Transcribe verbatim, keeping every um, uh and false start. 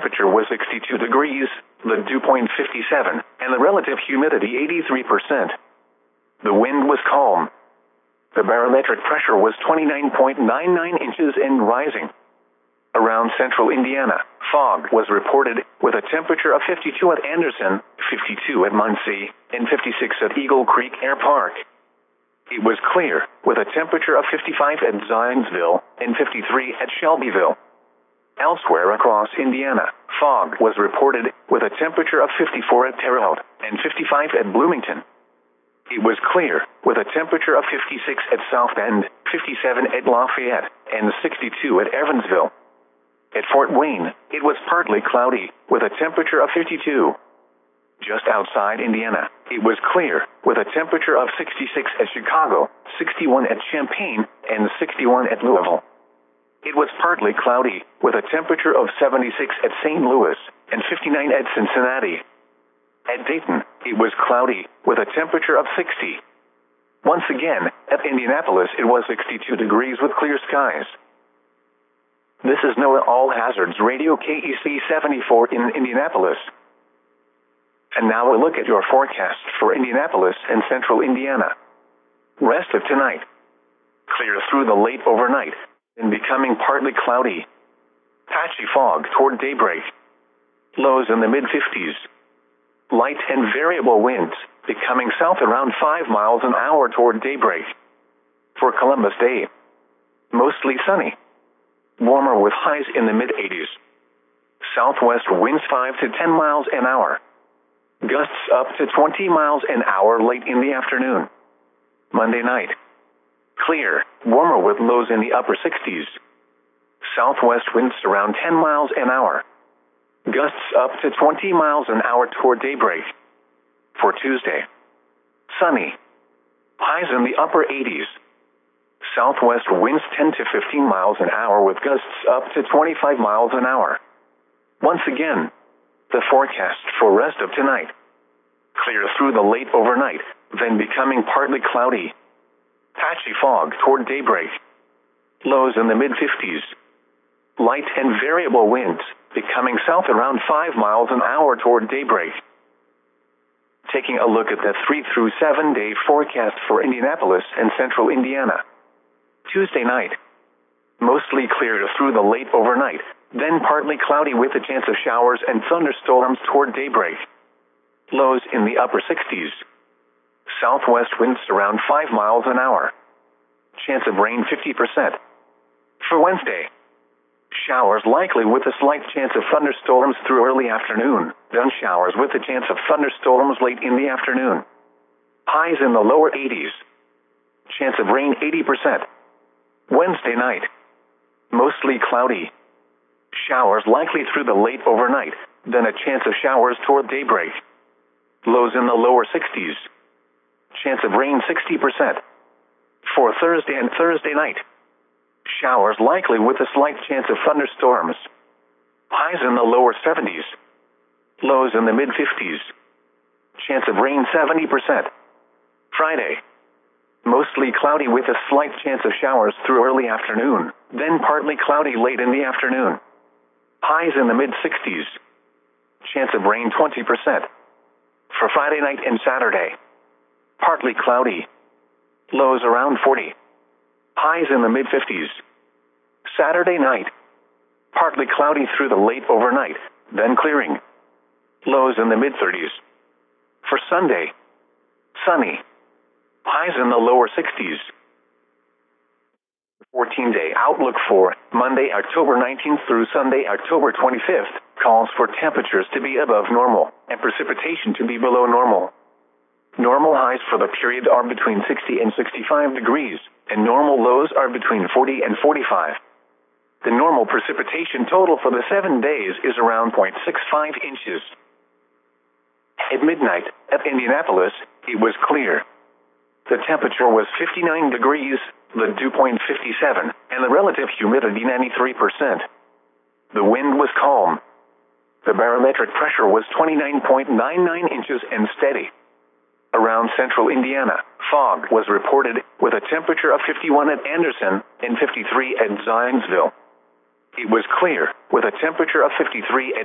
temperature was sixty-two degrees, the dew point fifty-seven, and the relative humidity eighty-three percent. The wind was calm. The barometric pressure was twenty-nine point nine nine inches and rising. Around central Indiana, fog was reported, with a temperature of fifty-two at Anderson, fifty-two at Muncie, and fifty-six at Eagle Creek Air Park. It was clear, with a temperature of fifty-five at Zionsville and fifty-three at Shelbyville. Elsewhere across Indiana, fog was reported, with a temperature of fifty-four at Terre Haute and fifty-five at Bloomington. It was clear, with a temperature of fifty-six at South Bend, fifty-seven at Lafayette, and sixty-two at Evansville. At Fort Wayne, it was partly cloudy, with a temperature of fifty-two. Just outside Indiana, it was clear, with a temperature of sixty-six at Chicago, sixty-one at Champaign, and sixty-one at Louisville. It was partly cloudy, with a temperature of seventy-six at Saint Louis, and fifty-nine at Cincinnati. At Dayton, it was cloudy, with a temperature of sixty. Once again, at Indianapolis it was sixty-two degrees with clear skies. This is NOAA All Hazards Radio K E C seventy-four in Indianapolis. And now a look at your forecast for Indianapolis and central Indiana. Rest of tonight. Clear through the late overnight, and becoming partly cloudy. Patchy fog toward daybreak. Lows in the mid fifties. Light and variable winds, becoming south around five miles an hour toward daybreak. For Columbus Day, mostly sunny. Warmer with highs in the mid eighties. Southwest winds five to ten miles an hour. Gusts up to twenty miles an hour late in the afternoon. Monday night. Clear, warmer with lows in the upper sixties. Southwest winds around ten miles an hour. Gusts up to twenty miles an hour toward daybreak. For Tuesday. Sunny. Highs in the upper eighties. Southwest winds ten to fifteen miles an hour with gusts up to twenty-five miles an hour. Once again, the forecast for rest of tonight. Clear through the late overnight, then becoming partly cloudy. Patchy fog toward daybreak. Lows in the mid fifties. Light and variable winds, becoming south around five miles an hour toward daybreak. Taking a look at the three through seven day forecast for Indianapolis and central Indiana. Tuesday night. Mostly clear through the late overnight, then partly cloudy with a chance of showers and thunderstorms toward daybreak. Lows in the upper sixties. Southwest winds around five miles an hour. Chance of rain fifty percent. For Wednesday. Showers likely with a slight chance of thunderstorms through early afternoon, then showers with a chance of thunderstorms late in the afternoon. Highs in the lower eighties. Chance of rain eighty percent. Wednesday night. Mostly cloudy. Showers likely through the late overnight, then a chance of showers toward daybreak. Lows in the lower sixties. Chance of rain sixty percent. For Thursday and Thursday night. Showers likely with a slight chance of thunderstorms. Highs in the lower seventies. Lows in the mid fifties. Chance of rain seventy percent. Friday. Mostly cloudy with a slight chance of showers through early afternoon, then partly cloudy late in the afternoon. Highs in the mid sixties. Chance of rain twenty percent. For Friday night and Saturday. Partly cloudy. Lows around forty. Highs in the mid fifties. Saturday night. Partly cloudy through the late overnight, then clearing. Lows in the mid thirties. For Sunday. Sunny. Highs in the lower sixties. fourteen day outlook for Monday, October nineteenth through Sunday, October twenty-fifth, calls for temperatures to be above normal and precipitation to be below normal. Normal highs for the period are between sixty and sixty-five degrees, and normal lows are between forty and forty-five. The normal precipitation total for the seven days is around zero point six five inches. At midnight, at Indianapolis, it was clear. The temperature was fifty-nine degrees, the dew point fifty-seven, and the relative humidity ninety-three percent. The wind was calm. The barometric pressure was twenty-nine point nine nine inches and steady. Around central Indiana, fog was reported, with a temperature of fifty-one at Anderson and fifty-three at Zionsville. It was clear, with a temperature of fifty-three at